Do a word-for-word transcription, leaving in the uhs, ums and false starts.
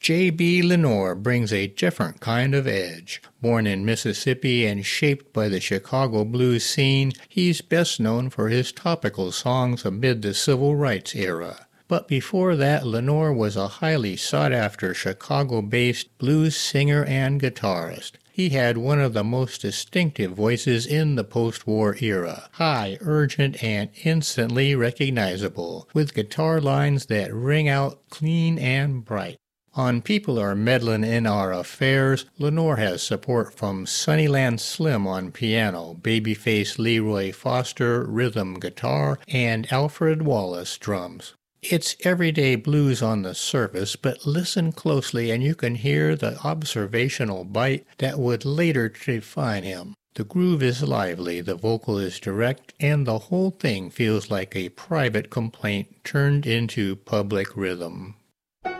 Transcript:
J B. Lenore brings a different kind of edge. Born in Mississippi and shaped by the Chicago blues scene, he's best known for his topical songs amid the civil rights era. But before that, Lenore was a highly sought-after Chicago-based blues singer and guitarist. He had one of the most distinctive voices in the post-war era, high, urgent, and instantly recognizable, with guitar lines that ring out clean and bright. On People Are Meddlin' in Our Affairs, Lenore has support from Sunnyland Slim on piano, Babyface Leroy Foster rhythm guitar, and Alfred Wallace drums. It's everyday blues on the surface, but listen closely and you can hear the observational bite that would later define him. The groove is lively, the vocal is direct, and the whole thing feels like a private complaint turned into public rhythm.